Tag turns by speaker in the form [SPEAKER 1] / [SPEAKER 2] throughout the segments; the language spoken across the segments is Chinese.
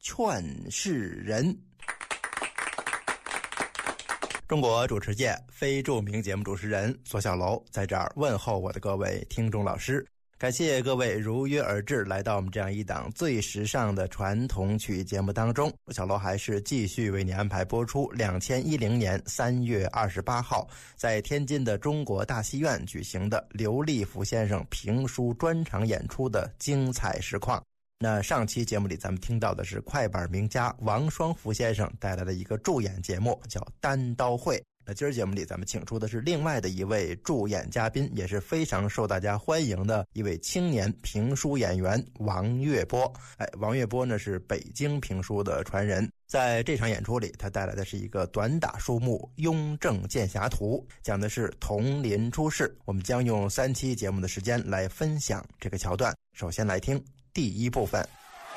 [SPEAKER 1] 劝世人。中国主持界非著名节目主持人索小楼在这儿问候我的各位听众老师，感谢各位如约而至，来到我们这样一档最时尚的传统曲节目当中。小楼还是继续为你安排播出2010年3月28号在天津的中国大戏院举行的刘立福先生评书专场演出的精彩实况。那上期节目里咱们听到的是快板名家王双福先生带来的一个助演节目，叫单刀会。那今儿节目里咱们请出的是另外的一位助演嘉宾，也是非常受大家欢迎的一位青年评书演员王月波。王月波呢是北京评书的传人，在这场演出里他带来的是一个短打书目《雍正剑侠图》，讲的是佟林出世。我们将用3期节目的时间来分享这个桥段。首先来听第一部分。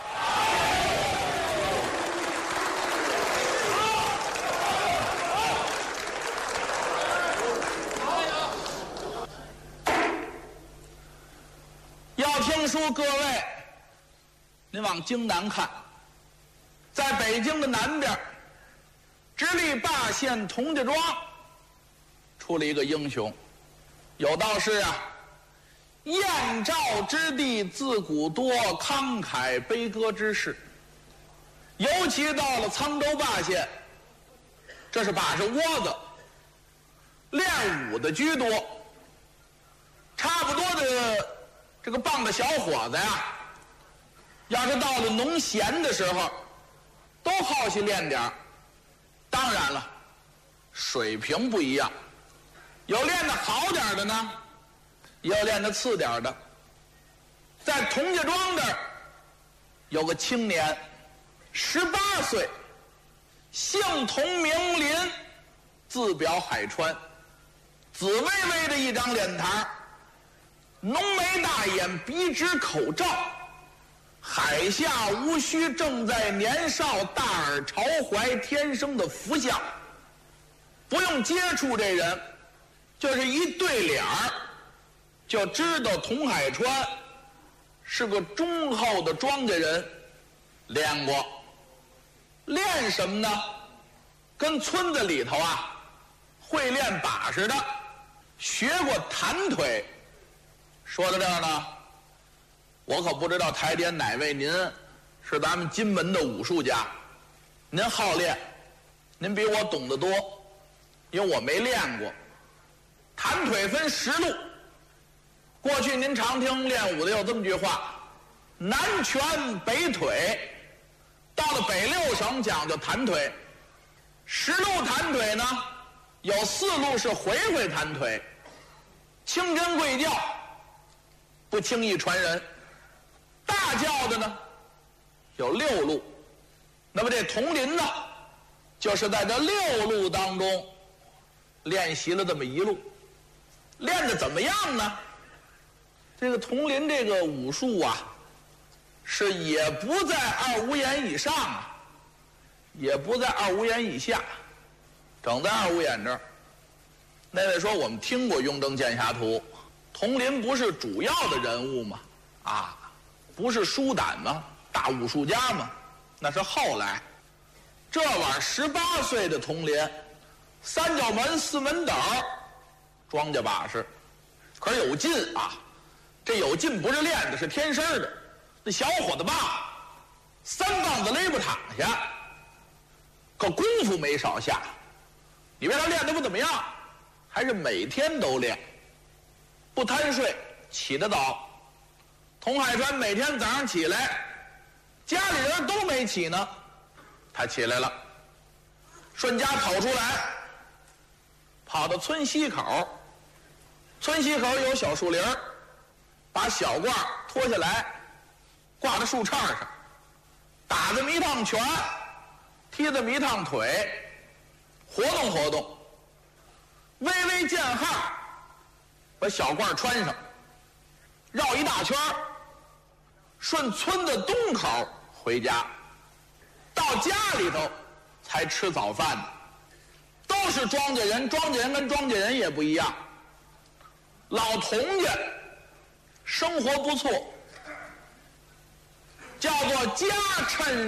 [SPEAKER 2] 要听书，各位，您往京南看，在北京的南边，直隶霸县童家庄出了一个英雄，有道是啊，燕赵之地自古多，慷慨悲歌之士。尤其到了沧州霸县，这是把式窝子，练武的居多，差不多的这个棒的小伙子呀，要是到了农闲的时候，都好奇练点儿。当然了，水平不一样，有练得好点的呢，也有练得次点的。在童家庄这儿有个青年，18岁，姓童名林，字表海川，紫微微的一张脸膛，浓眉大眼，鼻直口罩，海下无须正在年少，大耳朝怀，天生的福相。不用接触这人，就是一对脸儿就知道童海川是个忠厚的庄稼人。练过，练什么呢？跟村子里头啊会练把式的学过弹腿。说到这儿呢，我可不知道台点哪位您是咱们金门的武术家，您好练，您比我懂得多，因为我没练过。弹腿分10路，过去您常听练武的有这么句话，南拳北腿。到了北6省讲究弹腿，10路弹腿呢，有4路是回回弹腿，清真贵教不轻易传人，大教的呢有6路。那么这童林呢，就是在这6路当中练习了这么1路。练得怎么样呢？这个童林这个武术啊，是也不在2五眼以上啊，也不在2五眼以下，整在2五眼这儿。那位说我们听过《雍正剑侠图》，童林不是主要的人物吗？啊，不是书胆吗？大武术家吗？那是后来。这晚18岁的童林，3角门4门斗，庄稼把式，可是有劲啊！这有劲不是练的，是天生的。那小伙子吧，3棒子勒不躺下，可功夫没少下。你为他练得不怎么样，还是每天都练，不贪睡，起得早。童海川每天早上起来，家里人都没起呢，他起来了，顺家跑出来，跑到村西口。村西口有小树林，把小褂脱下来，挂在树杈上，打这么一趟拳，踢这么一趟腿，活动活动，微微见汗，把小褂穿上，绕一大圈，顺村的东口回家。到家里头才吃早饭的，都是庄稼人，庄稼人跟庄稼人也不一样。老童家生活不错，叫做家趁